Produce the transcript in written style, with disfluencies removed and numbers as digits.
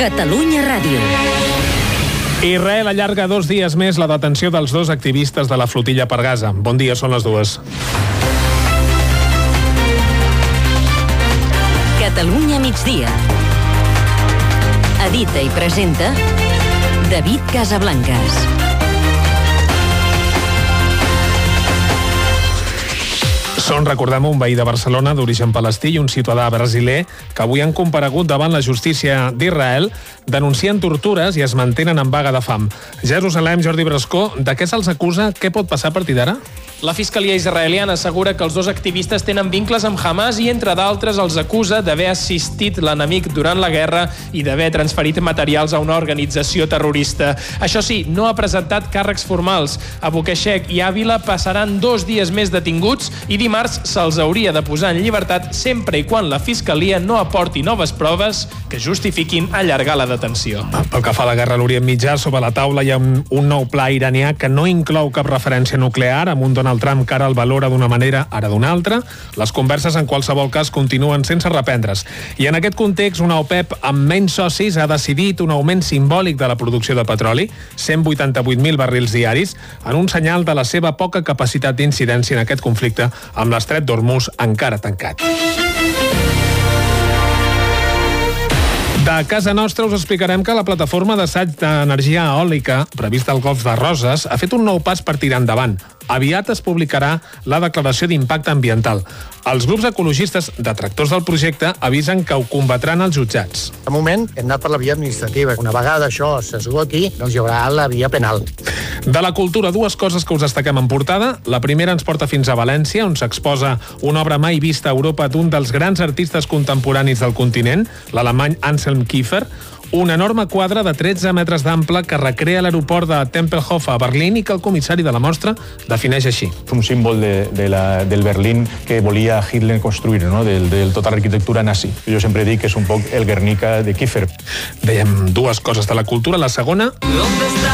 Catalunya Ràdio. Israel allarga 2 dies més la detenció dels 2 activistes de la flotilla per Gaza. Bon dia, són les 2. Catalunya migdia. Edita i presenta David Casablancas. Són, recordem, un veí de Barcelona d'origen palestí i un ciutadà brasiler que avui han comparegut davant la justícia d'Israel, denuncien tortures i es mantenen en vaga de fam. Jerusalem, Jordi Brascó, de què se'ls acusa? Què pot passar a partir d'ara? La fiscalia israeliana assegura que els 2 activistes tenen vincles amb Hamas i, entre d'altres, els acusa d'haver assistit l'enemic durant la guerra i d'haver transferit materials a una organització terrorista. Això sí, no ha presentat càrrecs formals. Abu Keshek i Ávila passaran 2 dies més detinguts i dimarts se'ls hauria de posar en llibertat sempre i quan la fiscalia no aporti noves proves que justifiquin allargar la detenció. Pel que fa a la guerra a l'Orient Mitjà, sobre la taula hi ha un nou pla iranià que no inclou cap referència nuclear, amb un Donald Trump que ara el valora d'una manera, ara d'una altra. Les converses, en qualsevol cas, continuen sense reprendre's. I en aquest context, una OPEP amb menys socis ha decidit un augment simbòlic de la producció de petroli, 188.000 barrils diaris, en un senyal de la seva poca capacitat d'incidència en aquest conflicte amb l'estret d'Hormuz encara tancat. De casa nostra us explicarem que la plataforma d'assaig d'energia eòlica prevista al Golf de Roses ha fet un nou pas per tirar endavant. Aviat es publicarà la declaració d'impacte ambiental. Els grups ecologistes detractors del projecte avisen que ho combatran als jutjats. De moment hem anat per la via administrativa. Una vegada això s'esgoti, doncs hi haurà la via penal. De la cultura, 2 coses que us destaquem en portada. La primera ens porta fins a València, on s'exposa una obra mai vista a Europa d'un dels grans artistes contemporanis del continent, l'alemany Anselm Kiefer, un enorme quadre de 13 metres d'ample que recrea l'aeroport de Tempelhof a Berlín i que el comissari de la mostra defineix així. Un símbol del Berlín que volia Hitler construir, no? de tota l'arquitectura nazi. Jo sempre dic que és un poc el Guernica de Kiefer. Dèiem 2 coses de la cultura. La segona...